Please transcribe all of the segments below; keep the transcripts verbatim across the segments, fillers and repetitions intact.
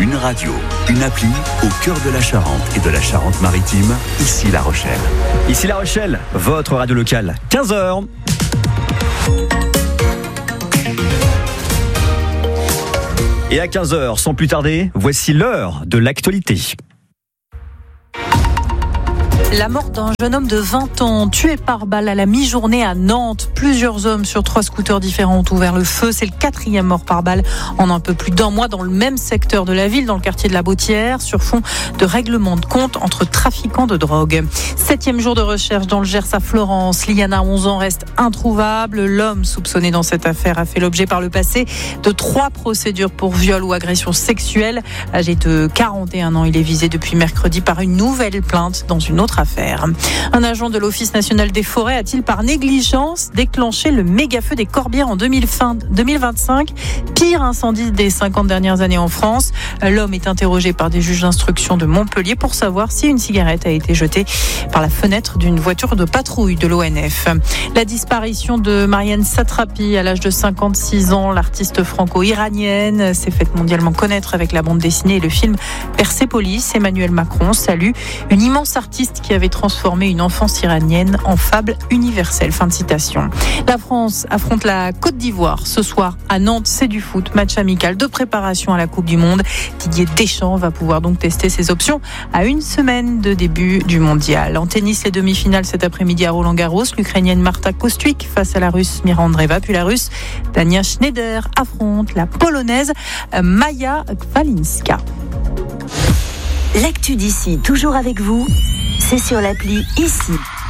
Une radio, une appli au cœur de la Charente et de la Charente-Maritime, ici La Rochelle. Ici La Rochelle, votre radio locale, quinze heures. Et à quinze heures, sans plus tarder, voici l'heure de l'actualité. La mort d'un jeune homme de vingt ans tué par balle à la mi-journée à Nantes. Plusieurs hommes sur trois scooters différents ont ouvert le feu. C'est le quatrième mort par balle en un peu plus d'un mois dans le même secteur de la ville, dans le quartier de la Bautière, sur fond de règlement de compte entre trafiquants de drogue. Septième jour de recherche dans le Gers à Florence. Liana, onze ans, reste introuvable. L'homme soupçonné dans cette affaire a fait l'objet par le passé de trois procédures pour viol ou agression sexuelle. Âgé de quarante et un ans, il est visé depuis mercredi par une nouvelle plainte dans une autre affaire. Un agent de l'Office national des forêts a-t-il par négligence déclenché le méga-feu des Corbières en deux mille vingt-cinq, pire incendie des cinquante dernières années en France. L'homme est interrogé par des juges d'instruction de Montpellier pour savoir si une cigarette a été jetée par la fenêtre d'une voiture de patrouille de l'O N F. La disparition de Marianne Satrapi à l'âge de cinquante-six ans, l'artiste franco-iranienne, s'est faite mondialement connaître avec la bande dessinée et le film Persépolis. Emmanuel Macron salue une immense artiste qui avait transformé une enfance iranienne en fable universelle. Fin de citation. La France affronte la Côte d'Ivoire ce soir à Nantes. C'est du foot, match amical de préparation à la Coupe du Monde. Didier Deschamps va pouvoir donc tester ses options à une semaine de début du mondial. En tennis, les demi-finales cet après-midi à Roland-Garros. L'Ukrainienne Marta Kostyuk face à la Russe Mira Andreeva. Puis la Russe Dania Schneider affronte la Polonaise Maja Kwalinska. L'actu d'ici, toujours avec vous, c'est sur l'appli Ici.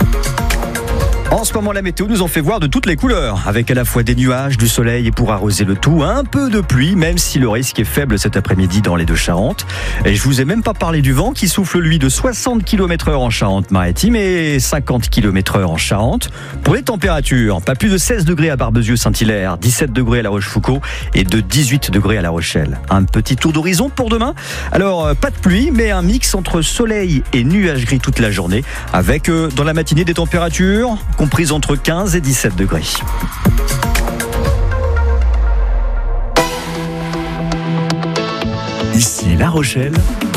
En ce moment, la météo nous en fait voir de toutes les couleurs, avec à la fois des nuages, du soleil et pour arroser le tout, un peu de pluie, même si le risque est faible cet après-midi dans les deux Charentes. Et je vous ai même pas parlé du vent qui souffle lui de soixante kilomètres heure en Charente-Maritime et cinquante kilomètres heure en Charente. Pour les températures, pas plus de seize degrés à Barbezieux-Saint-Hilaire, dix-sept degrés à La Rochefoucauld et de dix-huit degrés à La Rochelle. Un petit tour d'horizon pour demain. Alors, pas de pluie, mais un mix entre soleil et nuages gris toute la journée, avec euh, dans la matinée des températures comprises entre quinze et dix-sept degrés. Ici La Rochelle,